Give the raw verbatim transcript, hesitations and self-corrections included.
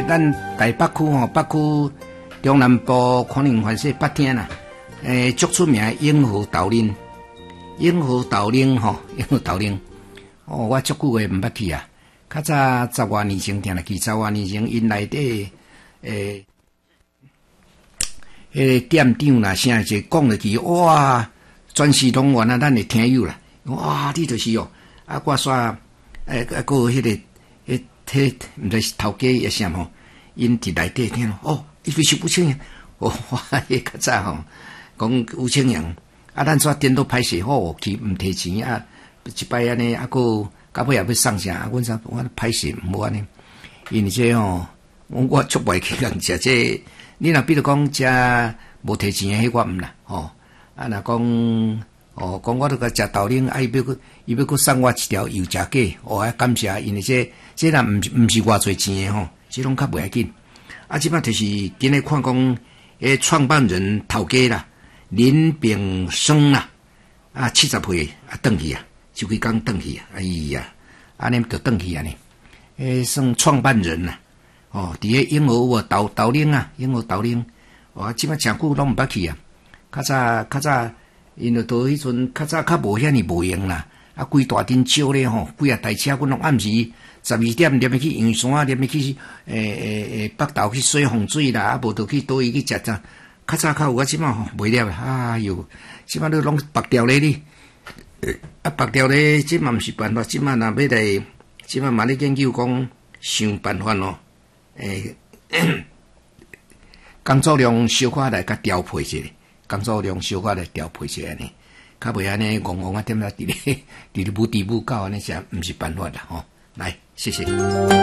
诶，咱台北区吼，北区中南部可能还是北厅啦。诶，足出名永和豆奶，永和豆奶吼，永和豆奶。哦，我足久诶毋捌去啊。较早十外年前定来去，十外年前因内底诶，迄个店长啦，啥一讲落去，哇，全市拢原啊，咱诶听友啦，哇，你就是哦，啊，我煞诶，啊，个迄个迄迄毋知是头家也啥吼，因伫内底听哦，伊非是吴清阳，哦，我迄较早吼，讲吴清阳，啊，咱煞颠倒歹势好去毋摕钱啊，一摆安尼啊个。到尾也要送啥？阮啥我歹势无安尼，因为这吼，我我足袂去人食这。你若比如讲食无摕钱诶，迄我毋啦吼。啊，若讲哦，讲我都甲食豆奶，啊，伊要佫伊要佫送我一条油炸鸡，哦，啊，感谢，因为这这若毋毋是偌侪钱诶吼，这拢较袂要紧。啊，即摆就是今日看讲，诶，创办人头家啦，林炳生啦，啊，七十岁啊，转去啊。就几工转去啊！哎呀，安尼就转去啊呢。诶，算创办人呐、啊，哦，伫个永和有豆豆奶啊，永和豆奶，哇，即摆诚久拢毋捌去啊。较早较早，因为到迄阵较早较无遐尼无用啦，啊，规大阵少咧吼，几啊台车，阮拢暗时十二点连去阳山，连去诶诶诶北投去洗风水啦，啊，无就去倒位去食食。较早较有啊，即摆吼袂了，哎哟，即摆都拢白掉咧哩。啊，白条咧，即嘛毋是办法，即嘛若要来，即嘛嘛咧研究讲想办法咯。诶、欸，工作量小可来甲调配者，工作量小可来调配者安尼，较袂安尼戆戆啊点啊，伫咧伫咧舞地舞教安尼，是毋是办法啦？吼，来，谢谢。